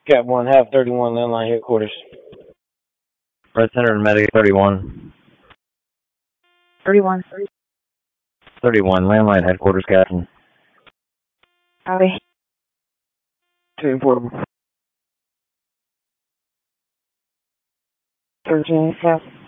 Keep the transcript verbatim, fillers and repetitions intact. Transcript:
Cat one, half thirty-one, landline headquarters. Red Center and Medic thirty-one. thirty-one. thirty-one, landline headquarters, Captain. Howdy. Team portable. thirteen, Captain.